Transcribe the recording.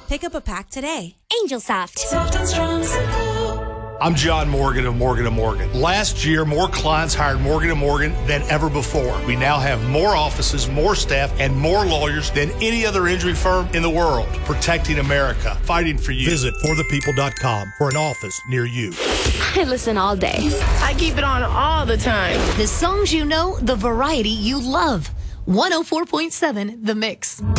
Pick up a pack today. Angel Soft. Soft and strong, simple. I'm John Morgan of Morgan & Morgan. Last year, more clients hired Morgan & Morgan than ever before. We now have more offices, more staff, and more lawyers than any other injury firm in the world. Protecting America. Fighting for you. Visit forthepeople.com for an office near you. I listen all day. I keep it on all the time. The songs you know, the variety you love. 104.7 The Mix.